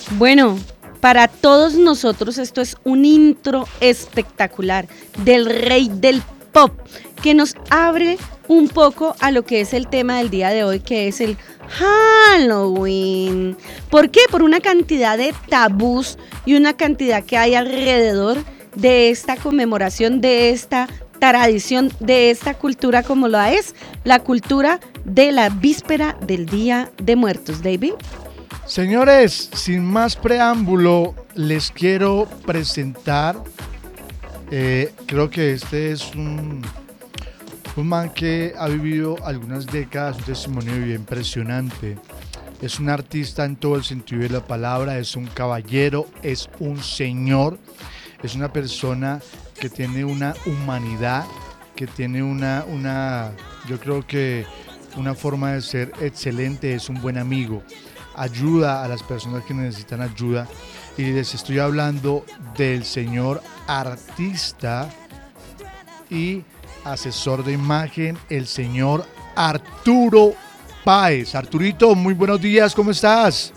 Bueno, para todos nosotros esto es un intro espectacular del rey del pop que nos abre un poco a lo que es el tema del día de hoy, que es el Halloween. ¿Por qué? Por una cantidad de tabús y una cantidad que hay alrededor de esta conmemoración, de esta tradición, de esta cultura como lo es la cultura de la víspera del Día de Muertos, David. Señores, sin más preámbulo, les quiero presentar, creo que este es un man que ha vivido algunas décadas, un testimonio de vida impresionante. Es un artista en todo el sentido de la palabra, es un caballero, es un señor, es una persona que tiene una humanidad, que tiene yo creo que una forma de ser excelente, es un buen amigo. Ayuda a las personas que necesitan ayuda y les estoy hablando del señor artista y asesor de imagen, el señor Arturo Páez. Arturito, muy buenos días, ¿cómo estás?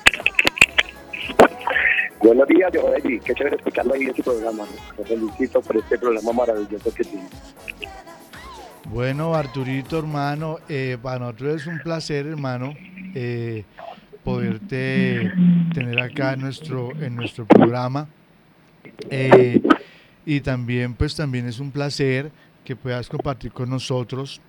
Buenos días, Joel, qué chévere escucharlo ahí en su programa. Te felicito por este programa maravilloso que tiene. Bueno, Arturito, hermano, para nosotros es un placer, hermano, poderte tener acá en nuestro programa, y también pues también es un placer que puedas compartir con nosotros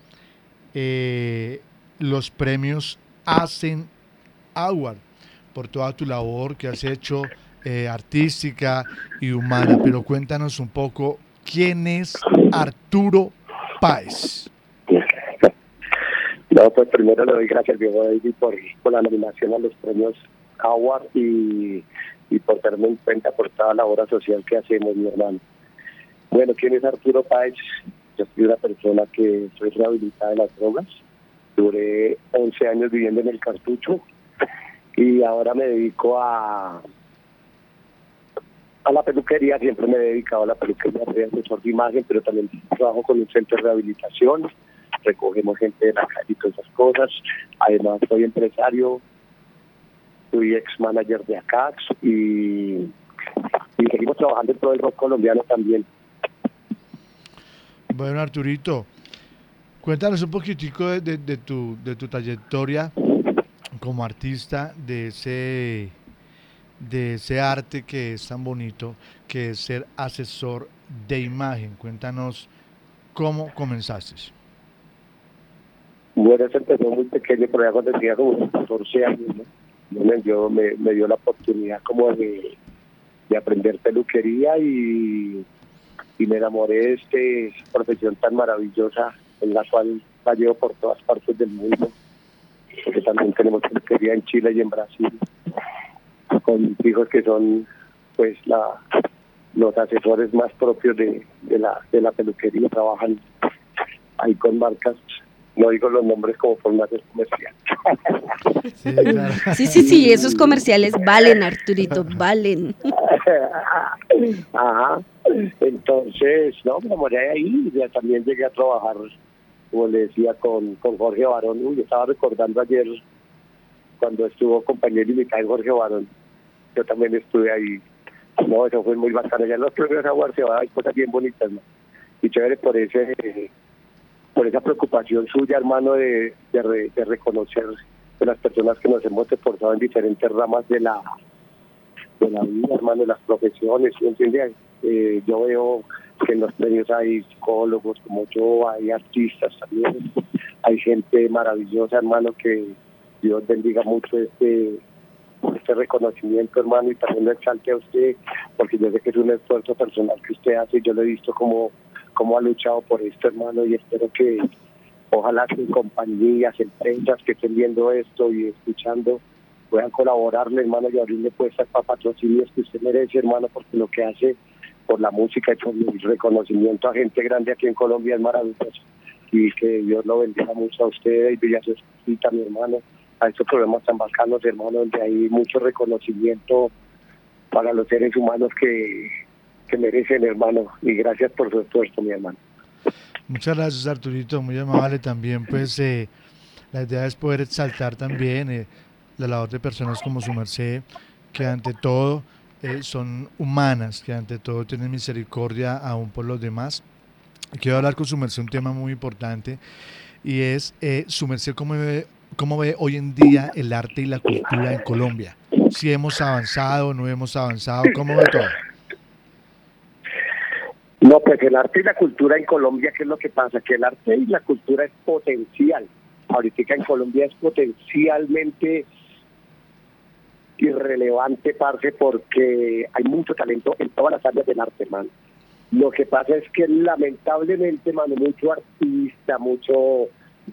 los premios Hacen Award por toda tu labor que has hecho, artística y humana. Pero cuéntanos un poco, ¿quién es Arturo Páez? No, pues primero le doy gracias, viejo David, por la nominación a los premios Award y por tenerme en cuenta por toda la obra social que hacemos, mi hermano. Bueno, ¿quién es Arturo Páez? Yo soy una persona que soy rehabilitada de las drogas. Duré 11 años viviendo en el Cartucho y ahora me dedico a la peluquería. Siempre me he dedicado a la peluquería, soy asesor de imagen, pero también trabajo con un centro de rehabilitación. Recogemos gente de la calle y todas esas cosas. Además, soy empresario, soy ex-manager de ACAX y seguimos trabajando en todo el rock colombiano también. Bueno, Arturito, cuéntanos un poquitico de tu trayectoria como artista, de ese arte que es tan bonito, que es ser asesor de imagen. Cuéntanos cómo comenzaste. Bueno, eso empezó muy pequeño, pero ya cuando tenía como unos 14 años, ¿no? Me dio la oportunidad como de aprender peluquería y me enamoré de esta profesión tan maravillosa en la cual la llevo por todas partes del mundo, porque también tenemos peluquería en Chile y en Brasil, con hijos que son pues los asesores más propios de la peluquería. Trabajan ahí con marcas, no digo los nombres como por no hacer comercial. Sí, claro. Sí, esos comerciales valen, Arturito, valen. Ajá. Entonces, no, me enamoré de ahí. Ya también llegué a trabajar, como le decía, con Jorge Barón. Uy, estaba recordando ayer cuando estuvo compañero invitado en Jorge Barón. Yo también estuve ahí. No, eso fue muy bacano. Ya en los premios Aguar se va, hay cosas bien bonitas, ¿no? Y chévere por esa preocupación suya, hermano, de reconocer de las personas que nos hemos esforzado en diferentes ramas de la vida, hermano, de las profesiones, ¿sí entiendes? Yo veo que en los premios hay psicólogos como yo, hay artistas también, hay gente maravillosa, hermano, que Dios bendiga mucho este reconocimiento, hermano, y también lo exalte a usted, porque yo sé que es un esfuerzo personal que usted hace, y yo lo he visto como ha luchado por esto, hermano, y espero que ojalá que compañías, empresas que estén viendo esto y escuchando puedan colaborarle, hermano, y abrirle puestas para patrocinios que usted merece, hermano, porque lo que hace por la música y por el reconocimiento a gente grande aquí en Colombia es maravilloso. Y que Dios lo bendiga mucho a usted y a su esposita, mi hermano, a estos programas tan bacanos, hermano, donde hay mucho reconocimiento para los seres humanos que merecen, hermano, y gracias por su esfuerzo, mi hermano. Muchas gracias, Arturito, muy amable también. Pues la idea es poder exaltar también la labor de personas como su merced, que ante todo son humanas, que ante todo tienen misericordia aún por los demás. Quiero hablar con su merced un tema muy importante y es su merced cómo ve hoy en día el arte y la cultura en Colombia. Si hemos avanzado, no hemos avanzado, ¿cómo ve todo? No, pues el arte y la cultura en Colombia, ¿qué es lo que pasa? Que el arte y la cultura es potencial. Ahorita en Colombia es potencialmente irrelevante, parce, porque hay mucho talento en todas las áreas del arte, man. Lo que pasa es que lamentablemente, mano, mucho artista, mucho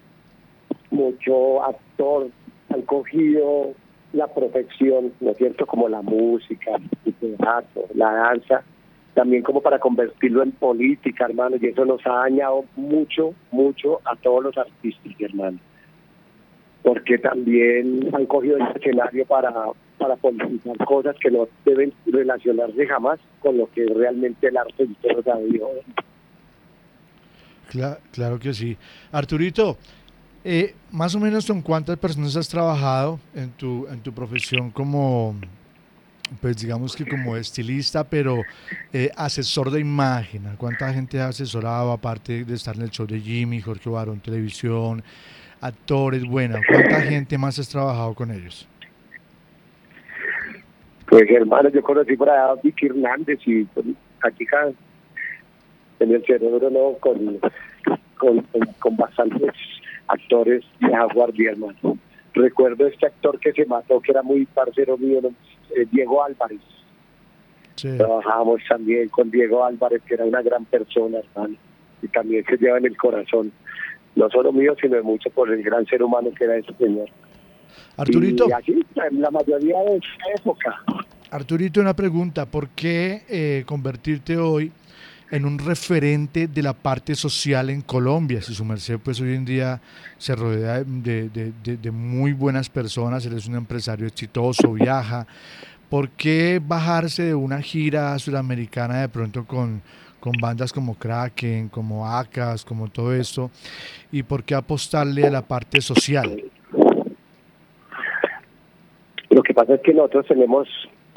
actor han cogido la profesión, ¿no es cierto?, como la música, el teatro, la danza, también como para convertirlo en política, hermano, y eso nos ha dañado mucho a todos los artistas, hermano, porque también han cogido el escenario para politizar cosas que no deben relacionarse jamás con lo que realmente el arte y todo sabido. Claro que sí. Arturito, más o menos con cuántas personas has trabajado en tu profesión como, pues digamos que como estilista, pero asesor de imagen. ¿A cuánta gente has asesorado, aparte de estar en el show de Jimmy, Jorge Barón Televisión, actores? Bueno, ¿cuánta gente más has trabajado con ellos? Pues hermano, yo conocí por allá a Vicky Hernández y aquí en el cerebro, ¿no? Con bastantes actores de la guardia, hermano. Recuerdo este actor que se mató, que era muy parcero mío, ¿no? Diego Álvarez. Sí. Trabajábamos también con Diego Álvarez, que era una gran persona, hermano, y también se lleva en el corazón, no solo mío, sino de mucho, por el gran ser humano que era ese señor. Arturito. Y así, en la mayoría de esa época. Arturito, una pregunta, ¿por qué convertirte hoy en un referente de la parte social en Colombia? Si su merced pues hoy en día se rodea de muy buenas personas, eres un empresario exitoso, viaja, ¿por qué bajarse de una gira sudamericana de pronto con bandas como Kraken, como Acas, como todo esto, y por qué apostarle a la parte social? Lo que pasa es que nosotros tenemos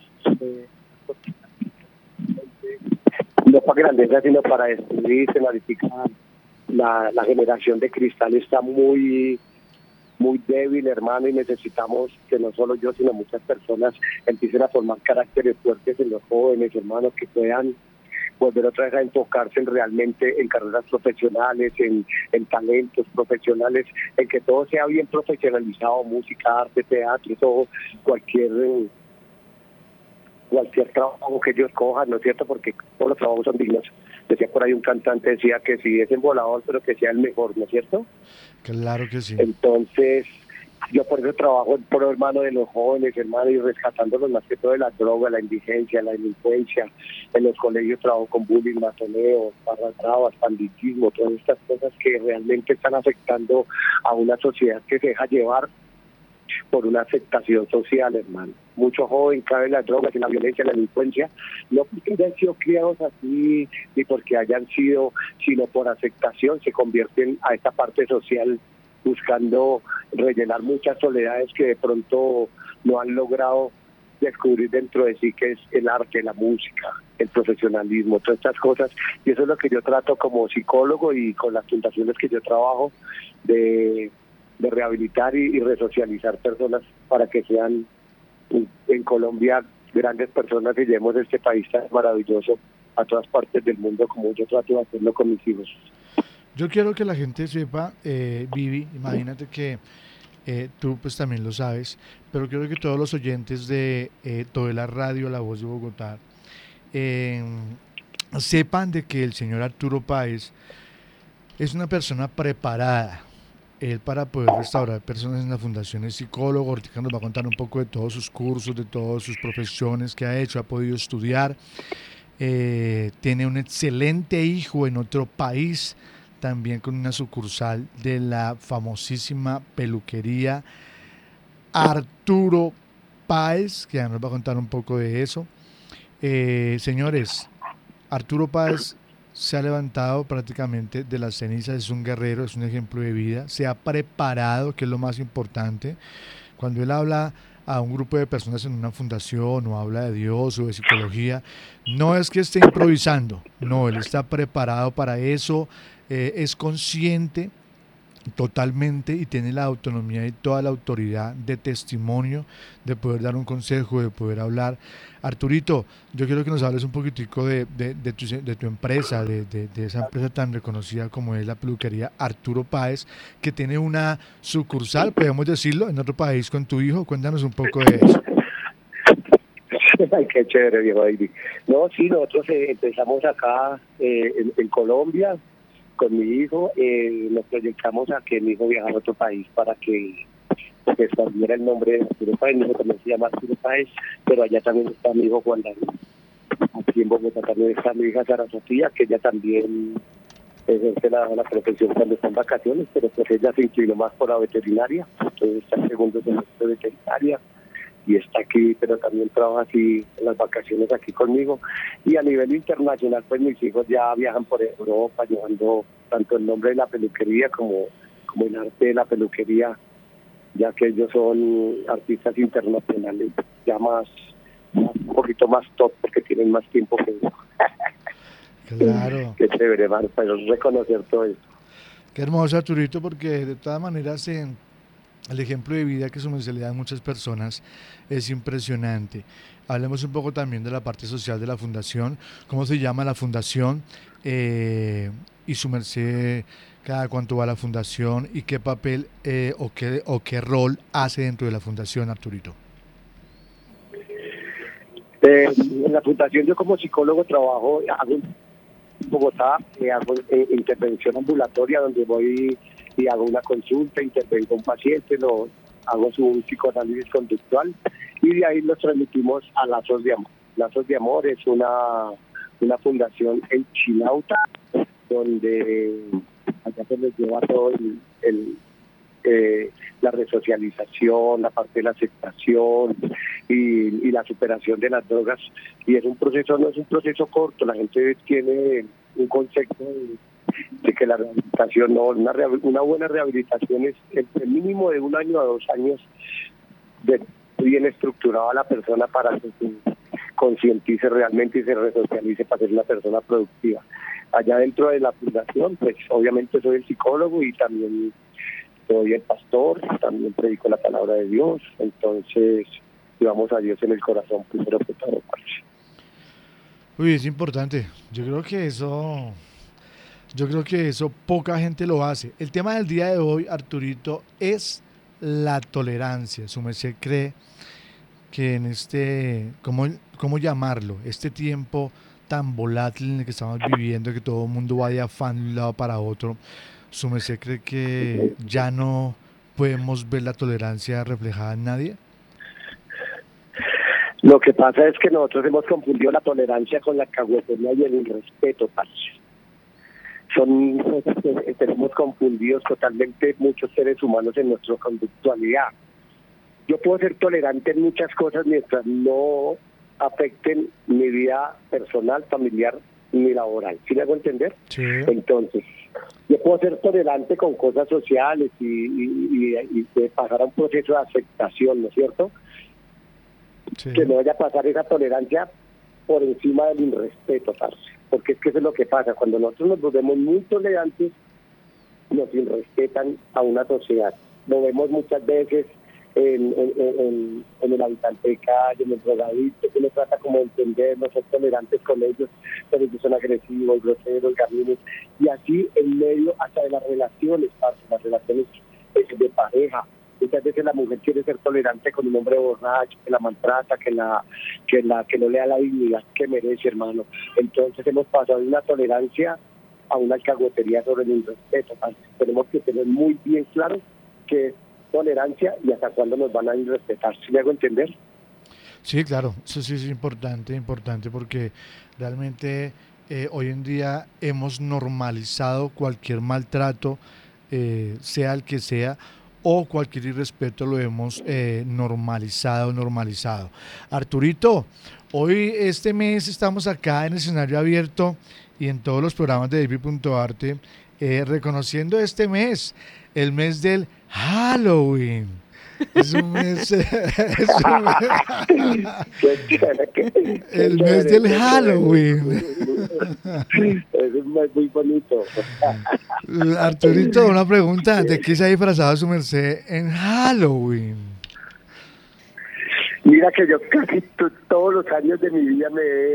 no para grandeza, sino para destruir, semanificar. La generación de cristal está muy débil, hermano, y necesitamos que no solo yo, sino muchas personas empiecen a formar caracteres fuertes en los jóvenes, hermanos, que puedan volver otra vez a enfocarse realmente en carreras profesionales, en talentos profesionales, en que todo sea bien profesionalizado, música, arte, teatro, todo, cualquier trabajo que ellos cojan, ¿no es cierto? Porque todos los trabajos son dignos. Decía por ahí un cantante, decía que si es el volador, pero que sea el mejor, ¿no es cierto? Claro que sí. Entonces, yo por eso trabajo en pro, hermano, de los jóvenes, hermano, y rescatándolos más que todo de la droga, la indigencia, la delincuencia. En los colegios trabajo con bullying, matoneo, barras bravas, pandillismo, todas estas cosas que realmente están afectando a una sociedad que se deja llevar por una aceptación social, hermano. Mucho joven cae en las drogas, en la violencia, en la delincuencia, no porque hayan sido criados así, ni porque hayan sido, sino por aceptación, se convierten a esta parte social buscando rellenar muchas soledades que de pronto no han logrado descubrir dentro de sí, que es el arte, la música, el profesionalismo, todas estas cosas. Y eso es lo que yo trato como psicólogo y con las fundaciones que yo trabajo de rehabilitar y resocializar personas para que sean en Colombia grandes personas y llevemos este país tan maravilloso a todas partes del mundo, como yo trato de hacerlo con mis hijos. Yo quiero que la gente sepa, Vivi, imagínate que tú pues también lo sabes, pero quiero que todos los oyentes de toda la radio La Voz de Bogotá sepan de que el señor Arturo Páez es una persona preparada. Él, para poder restaurar personas en la fundación, es psicólogo. Ahorita nos va a contar un poco de todos sus cursos, de todas sus profesiones que ha hecho, ha podido estudiar. Tiene un excelente hijo en otro país, también con una sucursal de la famosísima peluquería Arturo Páez, que ya nos va a contar un poco de eso. Señores, Arturo Páez se ha levantado prácticamente de las cenizas, es un guerrero, es un ejemplo de vida, se ha preparado, que es lo más importante. Cuando él habla a un grupo de personas en una fundación o habla de Dios o de psicología, no es que esté improvisando, no, él está preparado para eso, es consciente totalmente y tiene la autonomía y toda la autoridad de testimonio, de poder dar un consejo, de poder hablar. Arturito, yo quiero que nos hables un poquitico de tu empresa, de esa empresa tan reconocida como es la peluquería Arturo Páez, que tiene una sucursal, podemos decirlo, en otro país con tu hijo. Cuéntanos un poco de eso. Ay, qué chévere, viejo David. No, sí, nosotros empezamos acá en Colombia con mi hijo, nos proyectamos a que mi hijo viajara a otro país para que expandiera el nombre de Arturo Páez. Mi hijo también se llama Arturo Páez, pero allá también está mi hijo Juan David. Aquí en Bogotá también está mi hija Sara Sofía, que ella también ejerce la profesión cuando está en vacaciones, pero pues ella se inclinó más por la veterinaria, entonces está en segundo semestre de veterinaria y está aquí, pero también trabaja así en las vacaciones aquí conmigo. Y a nivel internacional, pues mis hijos ya viajan por Europa, llevando tanto el nombre de la peluquería como el arte de la peluquería, ya que ellos son artistas internacionales, ya un poquito más top, porque tienen más tiempo que yo. Claro. Qué chévere, Mar, pero reconocer todo esto. Qué hermoso, Arturito, porque de todas maneras el ejemplo de vida que su merced le da a muchas personas es impresionante. Hablemos un poco también de la parte social de la fundación. ¿Cómo se llama la fundación? Y su merced, cada cuánto va la fundación y qué papel o qué rol hace dentro de la fundación, Arturito. En la fundación yo como psicólogo hago en Bogotá, hago intervención ambulatoria donde voy y hago una consulta, intervengo a un paciente, hago su psicoanálisis conductual y de ahí los transmitimos a Lazos de Amor. Lazos de Amor es una fundación en Chinauta, donde allá se les lleva todo la resocialización, la parte de la aceptación y la superación de las drogas. Y es un proceso, no es un proceso corto, la gente tiene un concepto de que la rehabilitación, una buena rehabilitación es el mínimo de 1 año a 2 años de bien estructurado a la persona para que se concientice realmente y se resocialice para ser una persona productiva. Allá dentro de la fundación, pues obviamente soy el psicólogo y también soy el pastor, también predico la palabra de Dios, entonces llevamos a Dios en el corazón primero que todo. Uy, es importante. Yo creo que eso poca gente lo hace. El tema del día de hoy, Arturito, es la tolerancia. Su merced cree que en ¿cómo llamarlo? Este tiempo tan volátil en el que estamos viviendo, que todo el mundo va de afán de un lado para otro, su merced cree que ya no podemos ver la tolerancia reflejada en nadie. Lo que pasa es que nosotros hemos confundido la tolerancia con la alcahuetería y el irrespeto, parce. Son cosas que tenemos confundidos totalmente muchos seres humanos en nuestra conductualidad. Yo puedo ser tolerante en muchas cosas mientras no afecten mi vida personal, familiar ni laboral. ¿Sí me hago entender? Sí. Entonces, yo puedo ser tolerante con cosas sociales y pasar a un proceso de aceptación, ¿no es cierto? Sí. Que no vaya a pasar esa tolerancia por encima del irrespeto, parce. Porque es que eso es lo que pasa. Cuando nosotros nos volvemos muy tolerantes, nos irrespetan a una sociedad. Lo vemos muchas veces en el habitante de calle, en el drogadicto, que uno trata como de entendernos, ser tolerantes con ellos, pero ellos son agresivos, groseros, gamines, y así en medio hasta de las relaciones, parce, las relaciones de pareja. Muchas veces la mujer quiere ser tolerante con un hombre borracho, que la maltrata, que no le da la dignidad que merece, hermano. Entonces hemos pasado de una tolerancia a una alcahuetería sobre el irrespeto. Tenemos que tener muy bien claro que es tolerancia y hasta cuándo nos van a irrespetar. ¿Sí me hago entender? Sí, claro. Eso sí es importante porque realmente hoy en día hemos normalizado cualquier maltrato, sea el que sea, o cualquier irrespeto lo hemos normalizado. Arturito, hoy este mes estamos acá en Escenario Abierto y en todos los programas de David.arte reconociendo este mes, el mes del Halloween. Es un mes, Qué chévere, el mes del Halloween. Es un mes muy bonito. Arturito, una pregunta, ¿de qué se ha disfrazado su merced en Halloween? Mira que yo casi todos los años de mi vida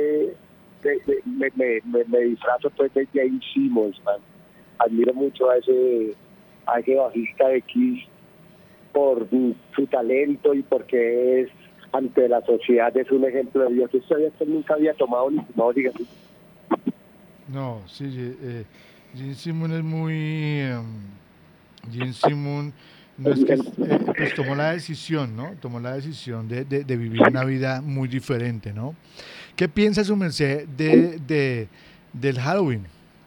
me disfrazo pues de Jane Simmons, man. Admiro mucho a ese bajista de Kiss por su talento y porque es ante la sociedad es un ejemplo de Dios. Yo sabía que él nunca había tomado ni fumado cigarrillo. No, sí, Gene Simmons es muy... Gene Simmons no es que, pues tomó la decisión, ¿no? Tomó la decisión de vivir una vida muy diferente, ¿no? ¿Qué piensa su merced del Halloween?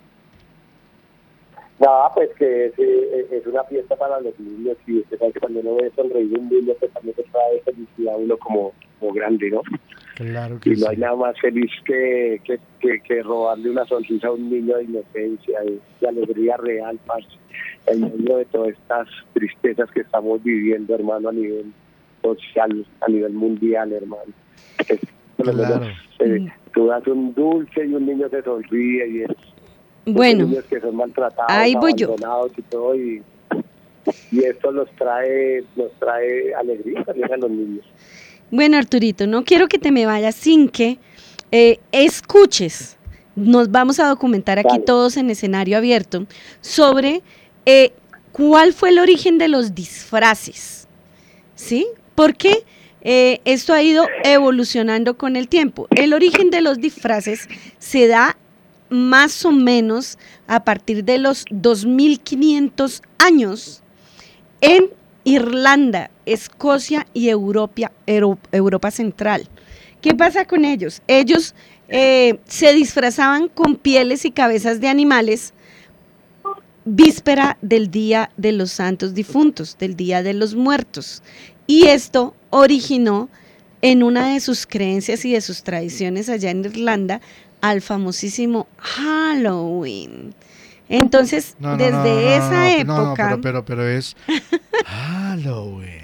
Nada, pues que es una fiesta para los niños y usted sabe que cuando uno ve sonreír un niño, pues también se trae felicidad a uno como grande, ¿no? Claro que Y no sí. hay nada más feliz que robarle una sonrisa a un niño de inocencia, de alegría real, parce, en medio de todas estas tristezas que estamos viviendo, hermano, a nivel social, a nivel mundial, hermano. Es, por lo Claro. menos, tú das un dulce y un niño te sonríe y es Bueno, niños que son maltratados, ahí voy yo. abandonados y todo, y esto nos trae alegría también a los niños. Bueno, Arturito, no quiero que te me vayas sin que escuches. Nos vamos a documentar aquí Dale. todos en escenario abierto sobre cuál fue el origen de los disfraces, ¿sí? Porque esto ha ido evolucionando con el tiempo. El origen de los disfraces se da más o menos a partir de los 2500 años en Irlanda, Escocia y Europa Central. ¿Qué pasa con ellos? Ellos se disfrazaban con pieles y cabezas de animales víspera del Día de los Santos Difuntos, del Día de los Muertos. Y esto originó en una de sus creencias y de sus tradiciones allá en Irlanda al famosísimo Halloween. Entonces, desde esa época... pero es Halloween.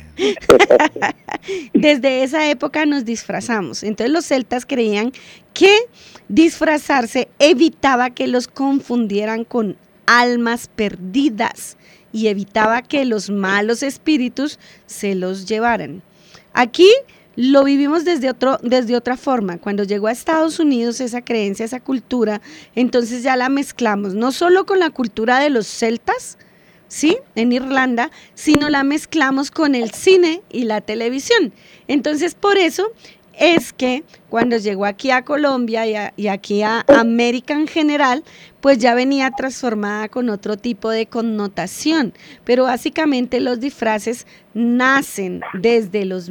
Desde esa época nos disfrazamos. Entonces los celtas creían que disfrazarse evitaba que los confundieran con almas perdidas y evitaba que los malos espíritus se los llevaran. Aquí lo vivimos desde otra forma. Cuando llegó a Estados Unidos esa creencia, esa cultura, entonces ya la mezclamos, no solo con la cultura de los celtas, ¿sí? En Irlanda, sino la mezclamos con el cine y la televisión. Entonces, por eso es que cuando llegó aquí a Colombia y aquí a América en general, pues ya venía transformada con otro tipo de connotación. Pero básicamente los disfraces nacen desde los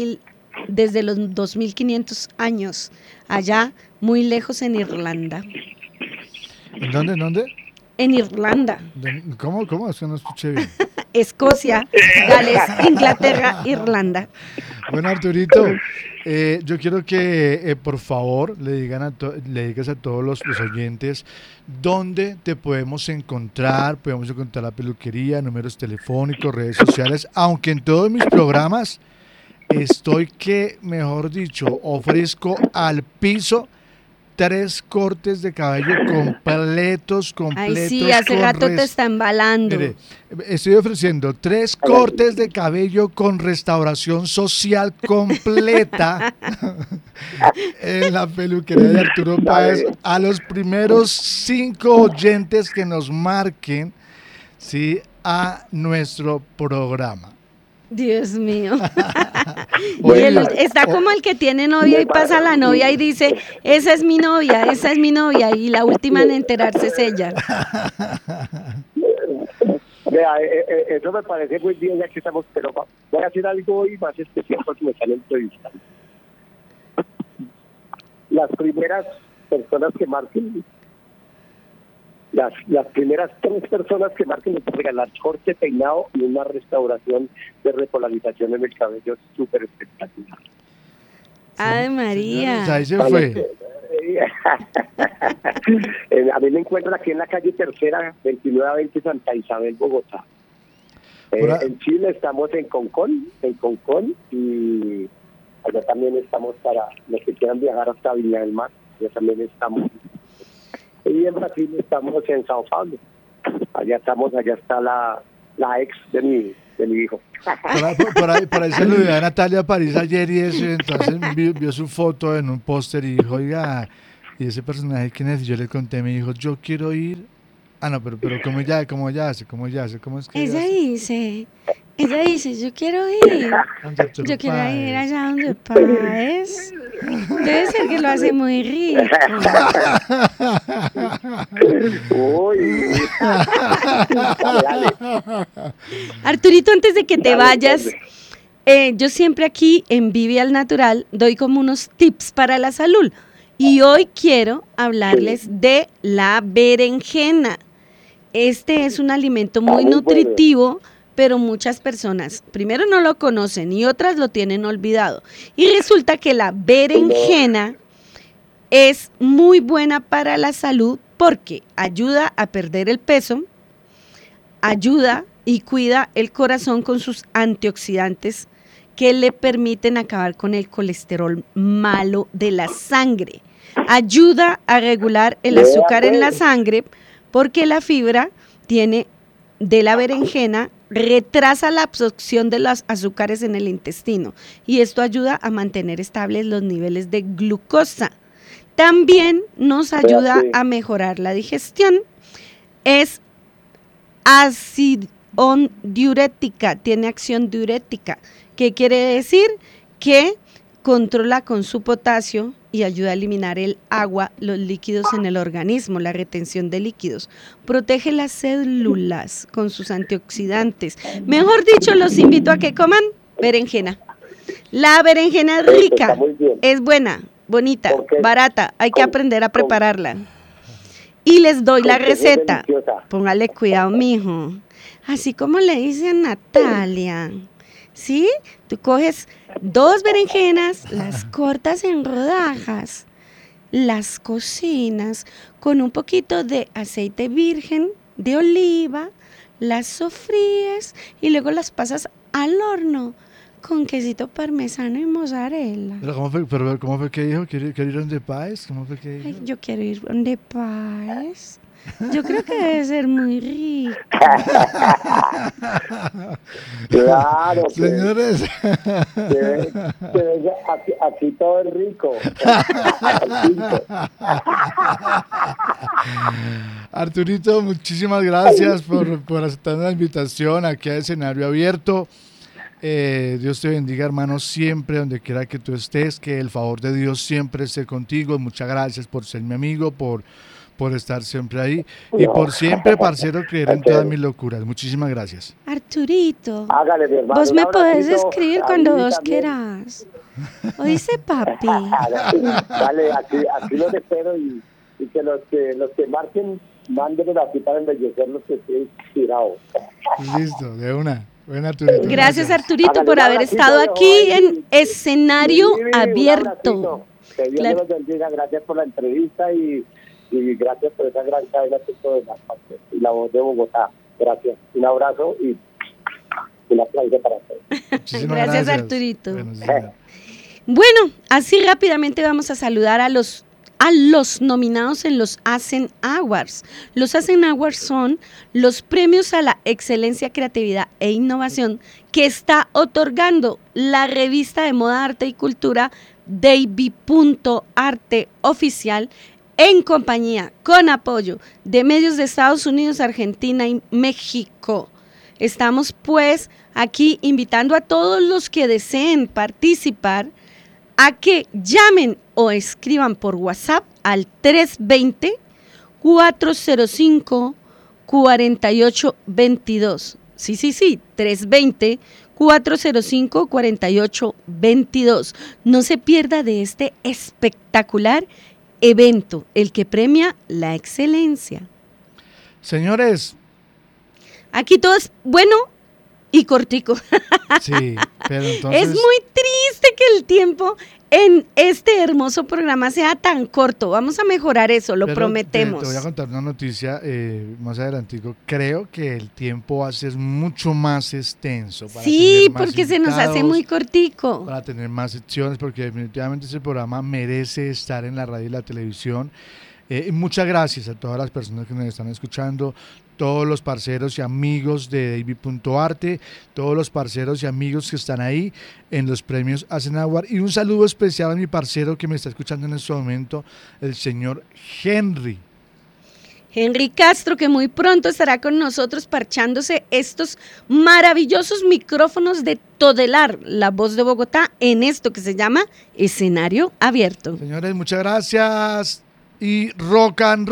2500 años, allá muy lejos en Irlanda. ¿En dónde? En Irlanda. ¿Cómo? Es que no escuché bien. Escocia, Gales, Inglaterra, Irlanda. Bueno, Arturito, yo quiero que por favor le digas a todos los oyentes dónde te podemos encontrar la peluquería, números telefónicos, redes sociales, aunque en todos mis programas estoy que, mejor dicho, ofrezco al piso 3 cortes de cabello completos. Ay, sí, hace rato te está embalando. Mire, estoy ofreciendo 3 cortes de cabello con restauración social completa en la peluquería de Arturo Páez a los primeros 5 oyentes que nos marquen, ¿sí?, a nuestro programa. Dios mío. Oye, está como el que tiene novia y pasa a la novia y dice, esa es mi novia, y la última en enterarse es ella. Vea, eso me parece muy bien, ya que estamos, pero voy a hacer algo hoy más especial porque me están entrevistando. Las primeras personas que marquen, las primeras 3 personas que marquen les voy a regalar corte, peinado y una restauración de repolarización en el cabello súper espectacular. Ay, María. Señores, ahí se fue. A mí me encuentran aquí en la calle Tercera, 29 a 20 Santa Isabel, Bogotá. En Chile estamos en Concón, y allá también estamos para los que quieran viajar hasta Viña del Mar, allá también estamos. Y en Brasil estamos en Sao Paulo, allá está la ex de mi hijo. Por ahí saludé a Natalia París ayer y eso, entonces vio su foto en un póster y dijo, oiga, ¿y ese personaje quién es? Y yo le conté, me dijo, yo quiero ir. Ah, no, pero ¿cómo ella hace? ¿Cómo es que Ella dice, yo quiero ir. Yo quiero ir allá donde Páez. Debe ser que lo hace muy rico. Uy. Dale. Arturito, antes de que te vayas, yo siempre aquí en Vive al Natural doy como unos tips para la salud. Y hoy quiero hablarles de la berenjena. Este es un alimento muy nutritivo, pero muchas personas primero no lo conocen y otras lo tienen olvidado. Y resulta que la berenjena es muy buena para la salud porque ayuda a perder el peso, ayuda y cuida el corazón con sus antioxidantes que le permiten acabar con el colesterol malo de la sangre. Ayuda a regular el azúcar en la sangre porque la fibra de la berenjena retrasa la absorción de los azúcares en el intestino y esto ayuda a mantener estables los niveles de glucosa. También nos ayuda a mejorar la digestión. Es diurética, tiene acción diurética. ¿Qué quiere decir? Que controla con su potasio y ayuda a eliminar el agua, los líquidos en el organismo, la retención de líquidos. Protege las células con sus antioxidantes. Mejor dicho, los invito a que coman berenjena. La berenjena es rica, es buena, bonita, barata. Hay que aprender a prepararla. Y les doy la receta. Póngale cuidado, mijo. Así como le dice a Natalia. ¿Sí? Tú coges 2 berenjenas, las cortas en rodajas, las cocinas con un poquito de aceite virgen de oliva, las sofríes y luego las pasas al horno con quesito parmesano y mozzarella. Pero ¿cómo fue que dijo? ¿Quiero ir donde Páez? ¿Cómo fue que dijo? Ay, yo quiero ir donde Páez. Yo creo que debe ser muy rico. Claro. Señores. Aquí todo es rico. Arturito, muchísimas gracias por aceptar la invitación aquí a Escenario Abierto. Dios te bendiga, hermano, siempre, donde quiera que tú estés, que el favor de Dios siempre esté contigo. Muchas gracias por ser mi amigo, por estar siempre ahí y por siempre, parcero, creer en todas mis locuras. Muchísimas gracias. Arturito, Hágale, mi hermano, vos me podés abracito, escribir cuando vos quieras. ¿Oíste, papi? Dale, aquí los espero y que los que marquen, mándenme aquí para embellecer los que estoy inspirados. Listo, de una. Bueno, Arturito, gracias, Arturito, Hágale, por haber estado aquí en Escenario Abierto. Que Dios los bendiga, gracias por la entrevista y gracias por esa gran cadena de la parte y la voz de Bogotá. Gracias. Un abrazo y un aplauso para todos. Gracias, Arturito. Bueno, así rápidamente vamos a saludar a los nominados en los Ascen Awards. Los Ascen Awards son los premios a la excelencia, creatividad e innovación que está otorgando la revista de moda, arte y cultura Davy.arte oficial en compañía, con apoyo de medios de Estados Unidos, Argentina y México. Estamos pues aquí invitando a todos los que deseen participar a que llamen o escriban por WhatsApp al 320-405-4822. Sí, 320-405-4822. No se pierda de este espectacular evento, el que premia la excelencia. Señores, aquí todo es bueno, Y cortico. Sí, pero entonces... Es muy triste que el tiempo en este hermoso programa sea tan corto. Vamos a mejorar eso, lo prometemos. Te voy a contar una noticia más adelantico. Creo que el tiempo va a ser mucho más extenso. Para Sí, tener más porque se nos hace muy cortico. Para tener más secciones, porque definitivamente ese programa merece estar en la radio y la televisión. Muchas gracias a todas las personas que nos están escuchando, todos los parceros y amigos de David.arte, todos los parceros y amigos que están ahí en los premios Hacen Award, y un saludo especial a mi parcero que me está escuchando en este momento, el señor Henry Castro, que muy pronto estará con nosotros parchándose estos maravillosos micrófonos de Todelar, la voz de Bogotá, en esto que se llama Escenario Abierto. Señores, muchas gracias y rock and roll.